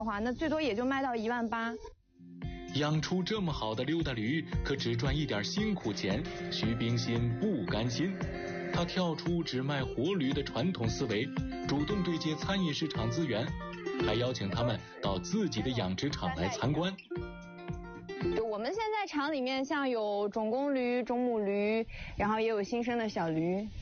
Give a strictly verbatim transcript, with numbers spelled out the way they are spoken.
话，那最多也就卖到一万八。 养出这么好的溜达驴，可只赚一点辛苦钱。徐冰心不甘心，他跳出只卖活驴的传统思维，主动对接餐饮市场资源，还邀请他们到自己的养殖场来参观。 就我们现在厂里面，像有种公驴、种母驴，然后也有新生的小驴。